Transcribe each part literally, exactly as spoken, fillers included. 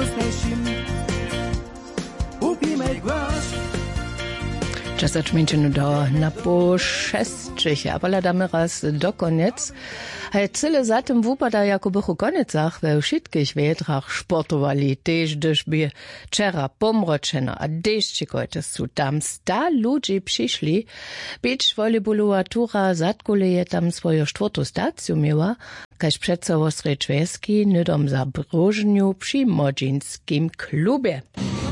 Časač minčinu do na po šestčich, ale dáme raz do konec. Hej, cyle za tym wupada jako bychu konecach we wszystkich wiedrach sportowali, też gdyż by wczera pomroczeno, a deszczy kojte su tam sta ludzi przyszli, być volejbolowa tura Zadkuleje tam swoją czwartą stację miała, kaž přece o Srečveski nydom za Brožňu przy Modžinskim klubie.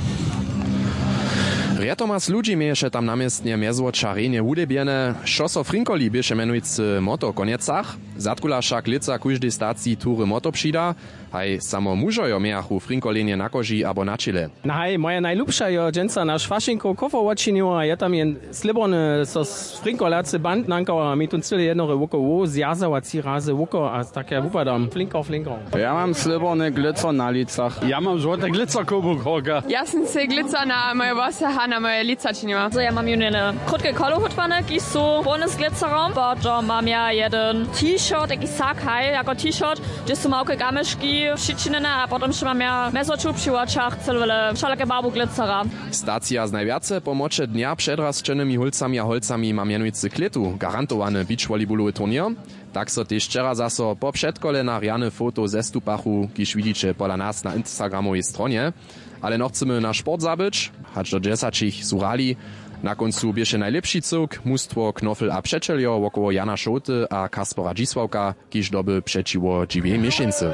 Rjetomas ludzi mieješe tam namiestnie mezło czarenie udebiene, šoso Frinkoli bieše menujcy moto koniecach, Zadkula však lica kujždej stacji tury moto přida, haj samo mužojo mejachu Frinkolenie na koži abo na čile. No hej, moja najlubša jo dženca na švašinko kofo odčinila, je tam jen sliborne so s Frinkolace band nankala, mi tu cyle jednore vuko u, zjazała ci razy vuko, a takie vupadam, flinko, flinko. Ja mam sliborne glitzer na licach. Ja mam złote glitzerkubuk hoga. Ja sam se glitzer na moje włosy, a na moje lica činila. Also ja mam ju eine krótkie koluchutwane, ki su bonus glitzerom, bo mam ja jeden t-shirt, jaki sak haj, jako t-shirt, gdzie su małke gameszki, przyczynione, a potem jeszcze mam ja mezoczu przy oczach, celowele wszelakie barbu glitzera. Stacja z najwiace pomocze dnia przed rozczonymi hulcami a holcami ma mianujcy kletu, garantowany beach volleyballowy turnier. Tak so też wczera zaso po przedkole na riane foto ze stupachu, kiż widzicie pola nas na Instagramowej stronie. Ale no chcemy na sport zabyć, hacz do dziesięciu surali. Na końcu bieše najlepszy cyrk, mustwo Knofel a Przeczeljo wokoło Jana Szołty a Kaspora Dzisławka, kiż doby przeciwo dziwiej miesięcy.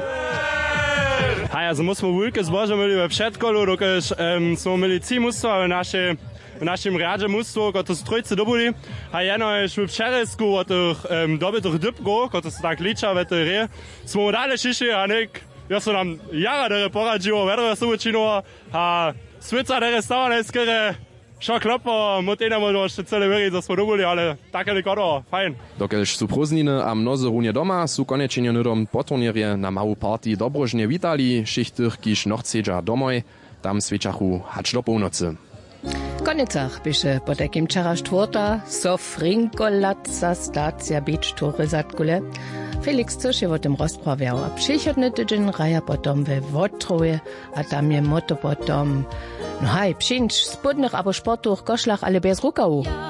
Hej, also musimy wulke zboże mieli we przedkolu, dokaż um, są mieli ci mustwa w nasze w naszym radzie mustwo, kot to strojce dobuli. A jeno już w Przeresku od tych um, dobytych dybko, kot to tak licza w tej rie. Smo dalej šiši, a nek ja sam nam jara dere poradziło, wedre su učinilo, a svica dere stava neskere, šo klopo, motena mo jeszcze cele veri za smo dobuli, ale tak je kodo, fajn. Dokelž su prózdniny a mnozy runie doma, su konečenje nydom po turnierje na mału partii dobrožne witali, šichtych kiž nochcedža domoj, tam svečachu hač do północy. Konecach bieše po takim čara štvrta, so Frinkolaca stacja beach tury Zadkule. Felix Cirsch je o tym rozprawiał, a przychodny tydzień raja potom we Wotrowie, a tam je moto potom, no haj, przyjść spodnych abo sportowych koszlach, ale bez rukału.